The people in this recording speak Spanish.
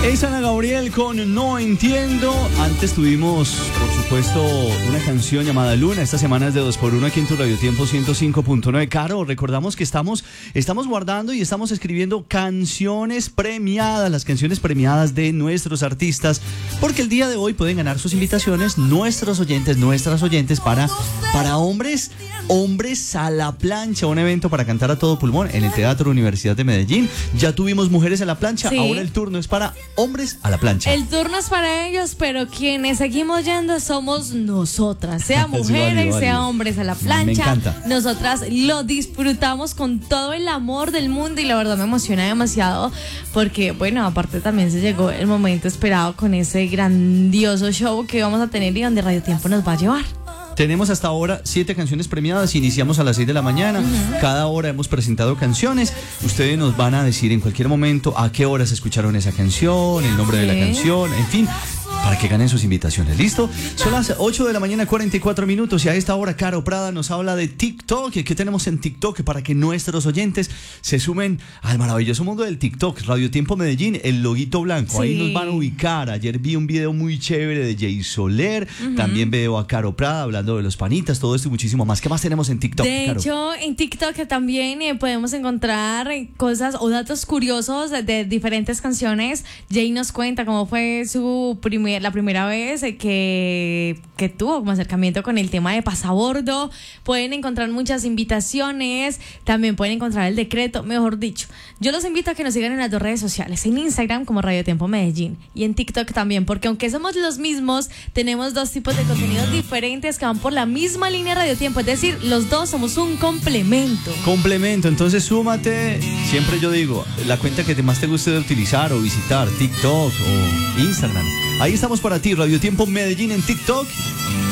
Es Ana Gabriel con No Entiendo. Antes tuvimos, por supuesto, una canción llamada Luna. Esta semana es de 2x1 aquí en tu Radio Tiempo 105.9. Caro, recordamos que estamos guardando y estamos escribiendo canciones premiadas, las canciones premiadas de nuestros artistas, porque el día de hoy pueden ganar sus invitaciones nuestros oyentes, nuestras oyentes para Hombres a la Plancha, un evento para cantar a todo pulmón en el Teatro Universidad de Medellín. Ya tuvimos Mujeres a la Plancha, sí. Ahora el turno es para Hombres a la Plancha. El turno es para ellos, pero quienes seguimos yendo somos nosotras, sea mujeres, válido. Sea hombres a la plancha. Me encanta. Nosotras lo disfrutamos con todo el amor del mundo y la verdad me emociona demasiado porque, bueno, aparte también se llegó el momento esperado con ese grandioso show que vamos a tener y donde Radio Tiempo nos va a llevar. Tenemos hasta ahora 7 canciones premiadas. Iniciamos a las 6 de la mañana. Cada hora hemos presentado canciones. Ustedes nos van a decir en cualquier momento a qué horas escucharon esa canción, el nombre de la canción, en fin, para que ganen sus invitaciones. ¿Listo? Son las 8 de la mañana, 44 minutos. Y a esta hora, Caro Prada nos habla de TikTok. ¿Qué tenemos en TikTok? Para que nuestros oyentes se sumen al maravilloso mundo del TikTok. Radio Tiempo Medellín, el loguito blanco. Sí. Ahí nos van a ubicar. Ayer vi un video muy chévere de Jay Soler. También veo a Caro Prada hablando de los panitas, todo esto y muchísimo más. ¿Qué más tenemos en TikTok, De Caro? hecho, en TikTok también podemos encontrar cosas o datos curiosos de diferentes canciones. Jay nos cuenta cómo fue la primera vez que tuvo como acercamiento con el tema de pasabordo. Pueden encontrar muchas invitaciones, también pueden encontrar el decreto, mejor dicho. Yo los invito a que nos sigan en las 2 redes sociales, en Instagram como Radio Tiempo Medellín y en TikTok también, porque aunque somos los mismos, tenemos 2 tipos de contenidos diferentes que van por la misma línea Radio Tiempo, es decir, los 2 somos un complemento. Entonces súmate, siempre yo digo, la cuenta que más te guste de utilizar o visitar, TikTok o Instagram. Ahí estamos para ti, Radio Tiempo Medellín en TikTok.